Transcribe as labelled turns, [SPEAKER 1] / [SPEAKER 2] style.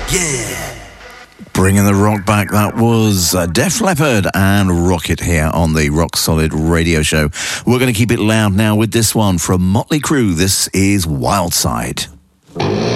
[SPEAKER 1] Yeah.
[SPEAKER 2] Bringing the rock back, that was Def Leppard and Rocket here on the Rock Solid Radio Show. We're going to keep it loud now with this one from Motley Crue. This is Wild Side.